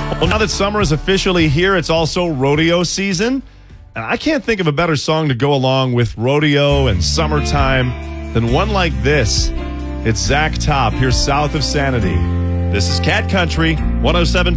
Well, now that summer is officially here, it's also rodeo season. And I can't think of a better song to go along with rodeo and summertime than one like this. It's Zach Top here south of Sanity. This is Cat Country 107.